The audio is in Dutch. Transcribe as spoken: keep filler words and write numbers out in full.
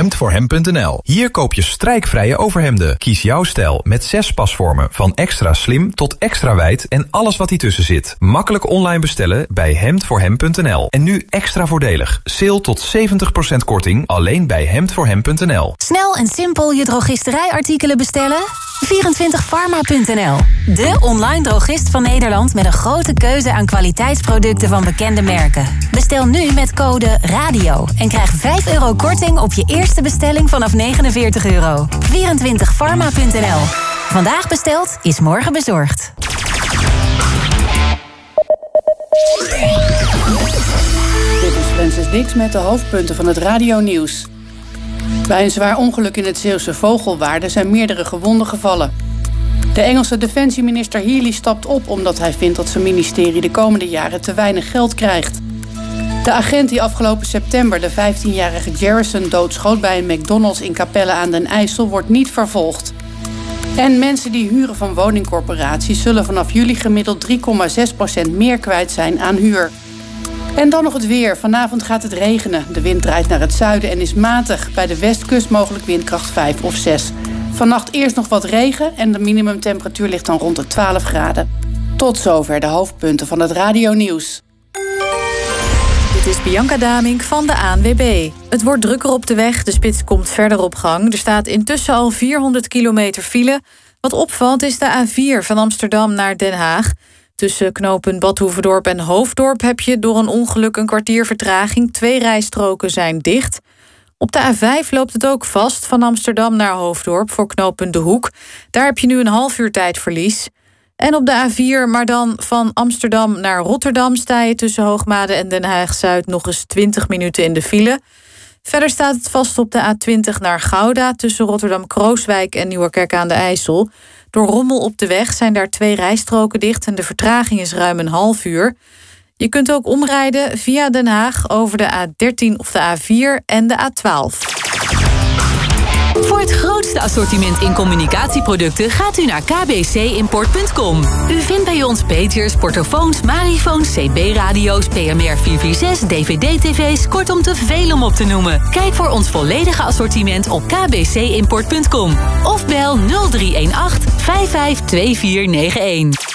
hemd voor hem punt n l. Hier koop je strijkvrije overhemden. Kies jouw stijl met zes pasvormen. Van extra slim tot extra wijd en alles wat ertussen zit. Makkelijk online bestellen bij hemd voor hem punt n l. En nu extra voordelig. Sale tot zeventig procent korting alleen bij hemd voor hem punt n l. Snel en simpel je drogisterijartikelen bestellen? vierentwintig pharma punt n l. De online drogist van Nederland met een grote keuze aan kwaliteitsproducten van bekende merken. Bestel nu met code RADIO en krijg vijf euro korting op je eerste bestelling vanaf negenenveertig euro. vierentwintig pharma punt n l. Vandaag besteld is morgen bezorgd. Dit is Francis Dix met de hoofdpunten van het radionieuws. Bij een zwaar ongeluk in het Zeeuwse Vogelwaarde zijn meerdere gewonden gevallen. De Engelse defensieminister Healey stapt op omdat hij vindt dat zijn ministerie de komende jaren te weinig geld krijgt. De agent die afgelopen september de vijftienjarige Jarrison doodschoot bij een McDonald's in Capelle aan den IJssel wordt niet vervolgd. En mensen die huren van woningcorporaties zullen vanaf juli gemiddeld drie komma zes procent meer kwijt zijn aan huur. En dan nog het weer. Vanavond gaat het regenen. De wind draait naar het zuiden en is matig. Bij de westkust mogelijk windkracht vijf of zes. Vannacht eerst nog wat regen en de minimumtemperatuur ligt dan rond de twaalf graden. Tot zover de hoofdpunten van het radionieuws. Dit is Bianca Damink van de A N W B. Het wordt drukker op de weg, de spits komt verder op gang. Er staat intussen al vierhonderd kilometer file. Wat opvalt is de A vier van Amsterdam naar Den Haag. Tussen knooppunt Badhoevedorp en Hoofddorp heb je door een ongeluk een kwartier vertraging. Twee rijstroken zijn dicht. Op de A vijf loopt het ook vast van Amsterdam naar Hoofddorp voor knooppunt De Hoek. Daar heb je nu een half uur tijdverlies. En op de A vier, maar dan van Amsterdam naar Rotterdam sta je tussen Hoogmade en Den Haag-Zuid nog eens twintig minuten in de file. Verder staat het vast op de A twintig naar Gouda tussen Rotterdam-Krooswijk en Nieuwerkerk aan de IJssel. Door rommel op de weg zijn daar twee rijstroken dicht en de vertraging is ruim een half uur. Je kunt ook omrijden via Den Haag over de A dertien of de A vier en de A twaalf. Voor het grootste assortiment in communicatieproducten gaat u naar k b c import punt com. U vindt bij ons pagers, portofoons, marifoons, c b-radio's, P M R vier vier zes, D V D-tv's, kortom te veel om op te noemen. Kijk voor ons volledige assortiment op k b c import punt com of bel nul drie een acht vijf vijf twee vier negen een.